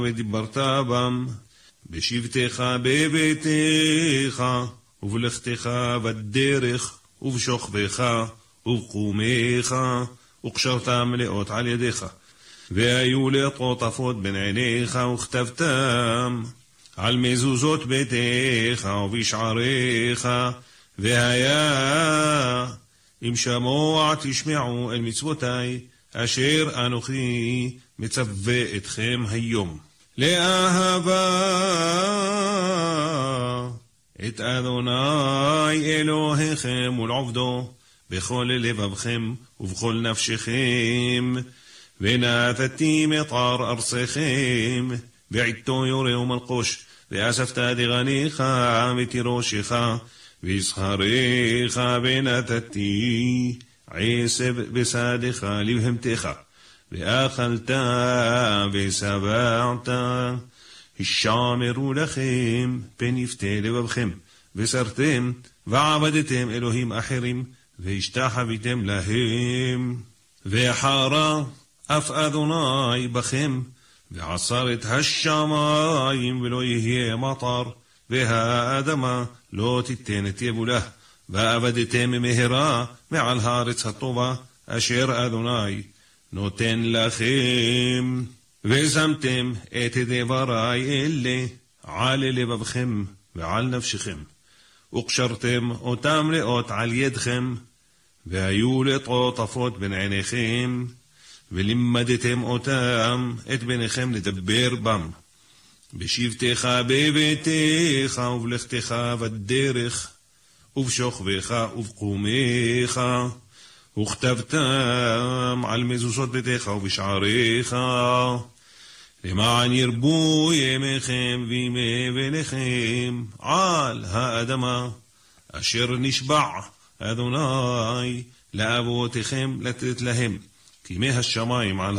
ודיברת בם, בשבתך בביתך, ובלכתך בדרך, ובשוכבך, ובקומך, וקשרתם לאות על ידיך. והיו לטוטפות בין עיניך, וכתבתם על מזוזות ביתך ובשעריך. והיה אם שמוע תשמעו אל מצוותי, אשר אנוכי מצווה אתכם היום. לאהבה את אדוני אלוהיכם ולעובדו בכל לבבכם ובכל נפשכם. ונתתי מטר ארצכם בעתו יורה ומלקוש, ואספת דגניך ותירושך וזכריך, ונתתי עשב בשדך לבהמתך, ואכלת ושבעת. השמרו לכם פן יפתה לבבכם, וסרתם ועבדתם אלוהים אחרים, והשתחוויתם להם. וחרה אף אדוני בכם, ועצר את השמיים ולא יהיה מטר, והאדמה לא תיתן את יבולה, ועבדתם מהרה מעל הארץ הטובה אשר אדוני נותן לכם. ושמתם את דברי אלה על לבבכם ועל נפשכם, וקשרתם אותם לאות על ידכם, והיו לטוטפות בין עיניכם, ולימדתם אותם את בניכם לדבר בם, בשבתך בביתך, ובלכתך בדרך, ובשוכבך ובקומך, וכתבתם על מזוזות ביתך ובשעריך, למען ירבו ימיכם וימי בניכם על האדמה, אשר נשבע אדוני לאבותיכם לתת להם, כימי השמיים על